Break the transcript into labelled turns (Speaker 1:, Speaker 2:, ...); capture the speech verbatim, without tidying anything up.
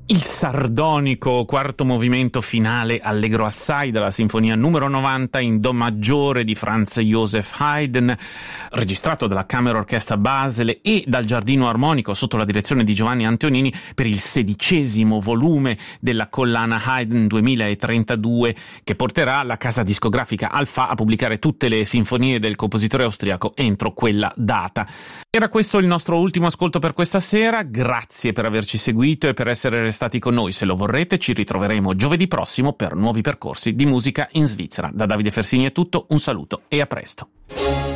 Speaker 1: Il sardonico quarto movimento finale allegro assai dalla sinfonia numero novanta in do maggiore di Franz Joseph Haydn, registrato dalla Kammerorchester Basel e dal Giardino Armonico sotto la direzione di Giovanni Antonini per il sedicesimo volume della collana Haydn duemilatrentadue, che porterà la casa discografica Alpha a pubblicare tutte le sinfonie del compositore austriaco entro quella data. Era questo il nostro ultimo ascolto per questa sera. Grazie per averci seguito e per essere restati con noi. Se lo vorrete, ci ritroveremo giovedì prossimo per nuovi percorsi di musica in Svizzera. Da Davide Fersini è tutto, un saluto e a presto.